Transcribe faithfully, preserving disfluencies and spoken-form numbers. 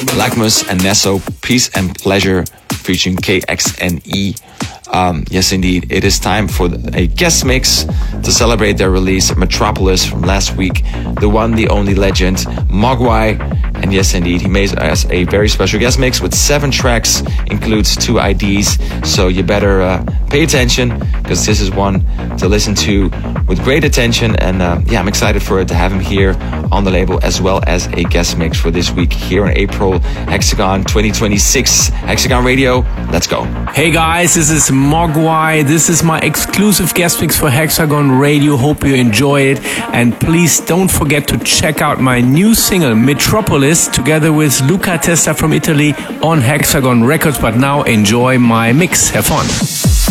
Lagmus and Nesso, Peace and Pleasure, featuring K X N E. Um, yes, indeed, it is time for a guest mix to celebrate their release, Metropolis, from last week. The one, the only legend, Mogwai. And yes, indeed, he made us a very special guest mix with seven tracks, includes two I Ds. So you better uh, pay attention, because this is one to listen to with great attention. And uh, yeah, I'm excited for it to have him here on the label, as well as a guest mix for this week here in April, Hexagon twenty twenty-six, Hexagon Radio. Let's go. Hey guys, this is Mogwai. This is my exclusive guest mix for Hexagon Radio. Hope you enjoy it. And please don't forget to check out my new single, Metropolis, together with Luca Testa from Italy on Hexagon Records. But now enjoy my mix. Have fun.